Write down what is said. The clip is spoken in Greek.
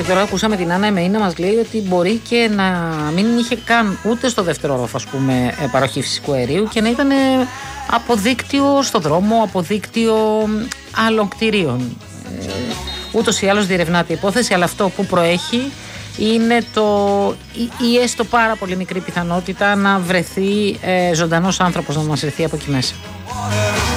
τώρα ακούσαμε την Άννα Εμεή να μας λέει ότι μπορεί και να μην είχε καν ούτε στο δεύτερο όροφο, ας πούμε, παροχή φυσικού αερίου και να ήταν από δίκτυο στο δρόμο, από δίκτυο άλλων κτηρίων. Ούτως ή άλλως διερευνάται η υπόθεση, αλλά αυτό που προέχει είναι ή έστω πάρα πολύ μικρή πιθανότητα να βρεθεί ζωντανός άνθρωπος να μας ρεθεί από εκεί μέσα.